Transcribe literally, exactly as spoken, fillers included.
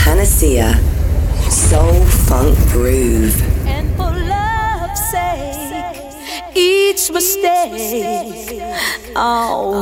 Panacea, Soul Funk Groove. And for love's sake, each mistake, oh,